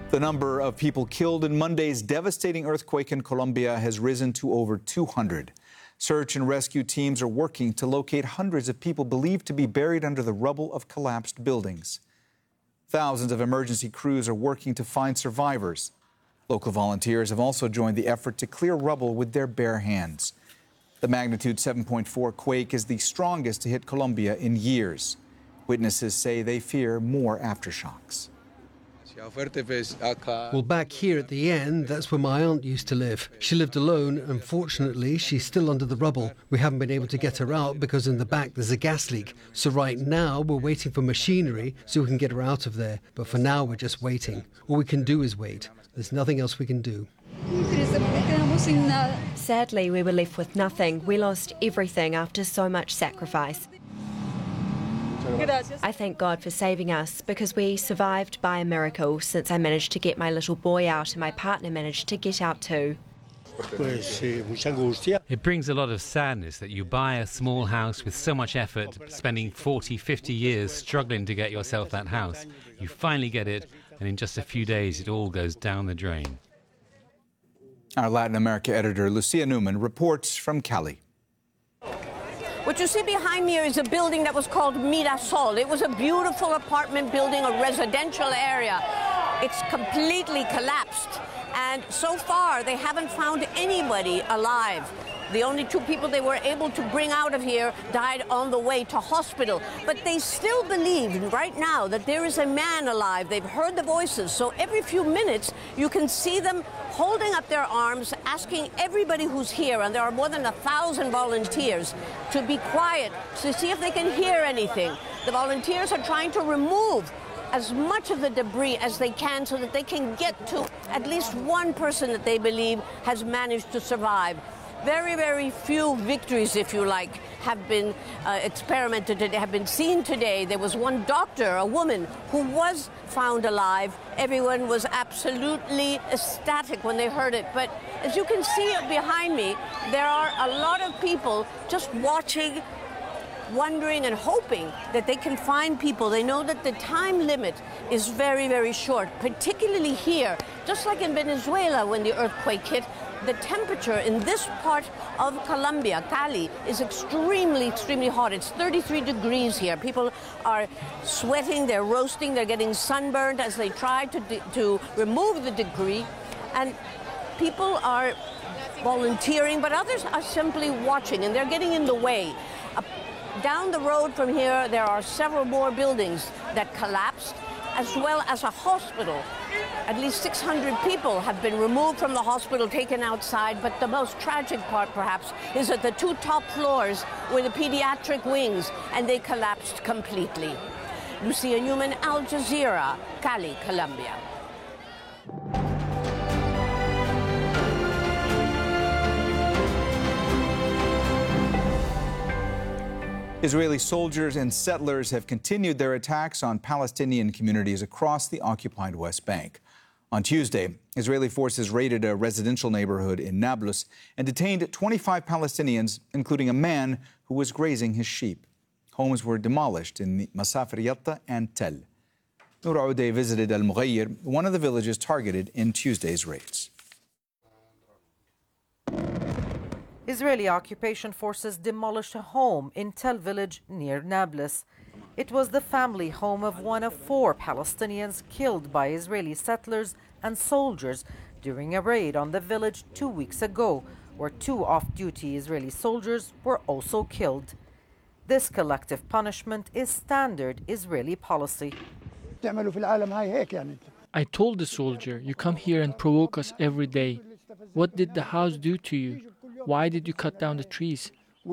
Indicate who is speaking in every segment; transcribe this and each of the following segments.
Speaker 1: The number of people killed in Monday's devastating earthquake in Colombia has risen to over 200. Search and rescue teams are working to locate hundreds of people believed to be buried under the rubble of collapsed buildings. Thousands of emergency crews are working to find survivors. Local volunteers have also joined the effort to clear rubble with their bare hands. The magnitude 7.4 quake is the strongest to hit Colombia in years. Witnesses say they fear more aftershocks.
Speaker 2: Well, back here at the end, that's where my aunt used to live. She lived alone. Unfortunately, she's still under the rubble. We haven't been able to get her out because in the back there's a gas leak. So right now we're waiting for machinery so we can get her out of there. But for now we're just waiting. All we can do is wait. There's nothing else we can do.
Speaker 3: Sadly, we were left with nothing. We lost everything after so much sacrifice. I thank God for saving us because we survived by a miracle since I managed to get my little boy out and my partner managed to get out too.
Speaker 4: It brings a lot of sadness that you buy a small house with so much effort, spending 40, 50 years struggling to get yourself that house. You finally get it, and in just a few days it all goes down the drain.
Speaker 1: Our Latin America editor, Lucia Newman, reports from Cali.
Speaker 5: What you see behind me is a building that was called Mirasol. It was a beautiful apartment building, a residential area. It's completely collapsed. And so far, they haven't found anybody alive. The only two people they were able to bring out of here died on the way to hospital. But they still believe right now that there is a man alive. They've heard the voices. So every few minutes, you can see them holding up their arms, asking everybody who's here, and there are more than 1,000 volunteers, to be quiet, to see if they can hear anything. The volunteers are trying to remove as much of the debris as they can so that they can get to at least one person that they believe has managed to survive. Very, very few victories, if you like, have been have been seen today. There was one doctor, a woman, who was found alive. Everyone was absolutely ecstatic when they heard it. But as you can see behind me, there are a lot of people just watching, wondering and hoping that they can find people. They know that the time limit is very, very short, particularly here. Just like in Venezuela when the earthquake hit, the temperature in this part of Colombia, Cali, is extremely, extremely hot. It's 33 degrees here. People are sweating, they're roasting, they're getting sunburned as they try to remove the debris. And people are volunteering, but others are simply watching, and they're getting in the way. Down the road from here, there are several more buildings that collapsed, as well as a hospital. At least 600 people have been removed from the hospital, taken outside, but the most tragic part, perhaps, is that the two top floors were the pediatric wings, and they collapsed completely. Lucia Newman, Al Jazeera, Cali, Colombia.
Speaker 1: Israeli soldiers and settlers have continued their attacks on Palestinian communities across the occupied West Bank. On Tuesday, Israeli forces raided a residential neighborhood in Nablus and detained 25 Palestinians, including a man who was grazing his sheep. Homes were demolished in Masafir Yatta and Tel. Noor Aoudeh visited Al Mughayr, one of the villages targeted in Tuesday's raids.
Speaker 6: Israeli occupation forces demolished a home in Tel village near Nablus. It was the family home of one of 4 Palestinians killed by Israeli settlers and soldiers during a raid on the village 2 weeks ago, where 2 off-duty Israeli soldiers were also killed. This collective punishment is standard Israeli policy.
Speaker 7: I told the soldier, you come here and provoke us every day. What did the house do to you? Why did you cut down the trees?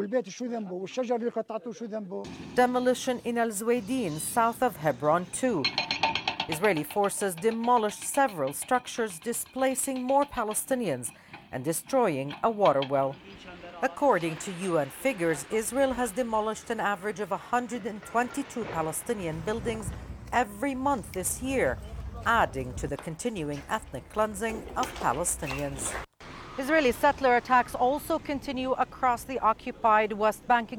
Speaker 6: Demolition in Al Zuwaydin, south of Hebron too. Israeli forces demolished several structures, displacing more Palestinians and destroying a water well. According to UN figures, Israel has demolished an average of 122 Palestinian buildings every month this year, adding to the continuing ethnic cleansing of Palestinians. Israeli settler attacks also continue across the occupied West Bank,